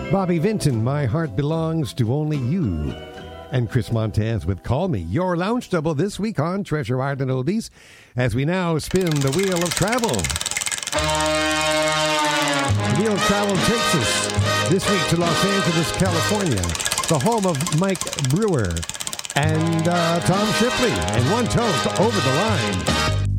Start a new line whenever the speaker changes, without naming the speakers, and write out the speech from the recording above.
Bobby Vinton, My Heart Belongs to Only You. And Chris Montez with Call Me, your lounge double this week on Treasure Island Oldies, as we now spin the Wheel of Travel. The Wheel of Travel takes us this week to Los Angeles, California, the home of Mike Brewer and Tom Shipley, and one toast over the line.